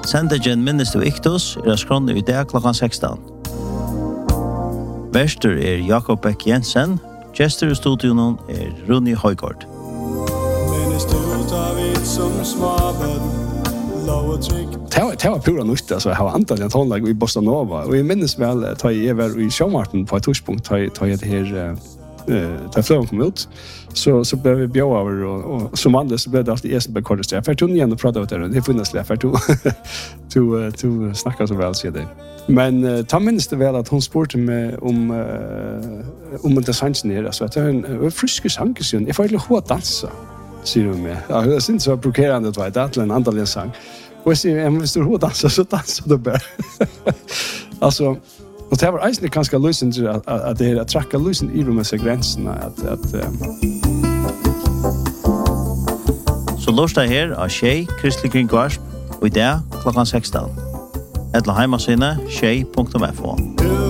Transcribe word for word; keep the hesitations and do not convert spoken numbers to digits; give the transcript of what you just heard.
Sendingen Minnes du Iktus er skrånne i dag klokkan sekstan. Verster er Jakob Beck Jensen, gestor i studionen er Runi Højgaard. Minnes du tar vid som smaben, lov og trygg. Det var pura nytt, alltså jag har antal en tonlag i Bossa Nova och jag minns väl ta i över i Showmarten på ett torspunkt ta ta det här eh ta flöm kom ut så så blev vi bjöd över och, och som andra så blev det alltid Esen Bekordest. Jag för tog igen och pratade om det. Det funnits det för to to to snacka så väl så det. Men uh, ta minns det väl att hon spurte mig om uh, om det sansen är så att det är en frisk sång. Jag får inte höra dansa. Säger hon mig. Ja, det syns så provocerande att vara det en annan sång. Och jag säger, om du har dansat så dansar du bara. Alltså, och det var eisen ganska lösen att, att det är att tracka lösen i de här gränserna. Att, att, um... Så lörsta här av Tjej, Kristelig Kringvarsp, och i dag klockan sexton. Ett la hemmasina, tjej punkt f o.